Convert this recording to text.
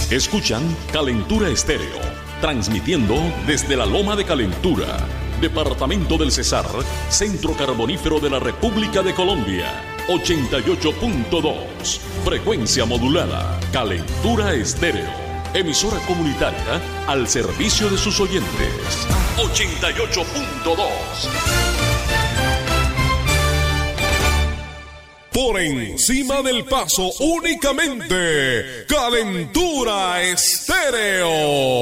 Escuchan Calentura Estéreo, transmitiendo desde la Loma de Calentura, Departamento del Cesar, Centro Carbonífero de la República de Colombia. 88.2, frecuencia modulada, Calentura Estéreo, emisora comunitaria al servicio de sus oyentes. 88.2. Por encima del paso únicamente, Calentura Estéreo.